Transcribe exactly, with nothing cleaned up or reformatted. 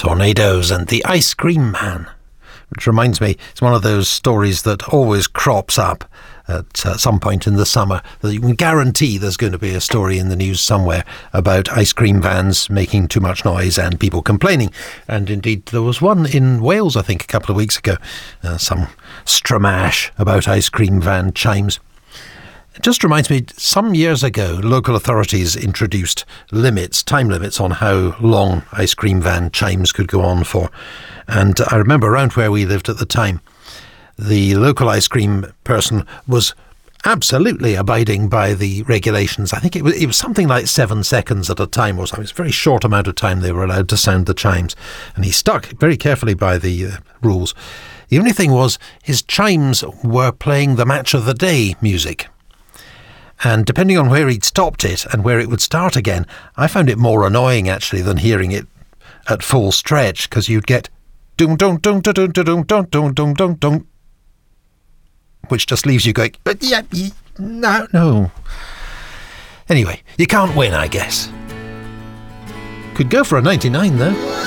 Tornadoes and the Ice Cream Man, which reminds me, it's one of those stories that always crops up at uh, some point in the summer, that you can guarantee there's going to be a story in the news somewhere about ice cream vans making too much noise and people complaining. And indeed, there was one in Wales, I think, a couple of weeks ago, uh, some stramash about ice cream van chimes. It just reminds me, some years ago, local authorities introduced limits, time limits on how long ice cream van chimes could go on for. And I remember around where we lived at the time, the local ice cream person was absolutely abiding by the regulations. I think it was, it was something like seven seconds at a time or something. It was a very short amount of time they were allowed to sound the chimes. And he stuck very carefully by the uh, rules. The only thing was, his chimes were playing the match of the day music. And depending on where he'd stopped it and where it would start again, I found it more annoying actually than hearing it at full stretch, because you'd get dum dum dum dum dum dum dum dum dum dum dum, which just leaves you going, but yeah, no, no. Anyway, you can't win, I guess. Could go for a ninety-nine though.